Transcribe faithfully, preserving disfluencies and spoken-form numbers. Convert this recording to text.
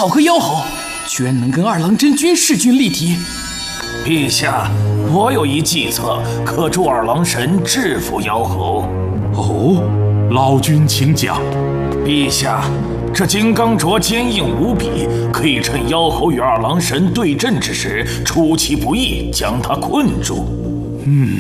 好个妖猴，居然能跟二郎真君势均力敌！ 陛下，我有一计策，可助二郎神制服妖猴。 哦，老君请讲。 陛下，这金刚镯坚硬无比，可以趁妖猴与二郎神对阵之时，出其不意将他困住。 嗯，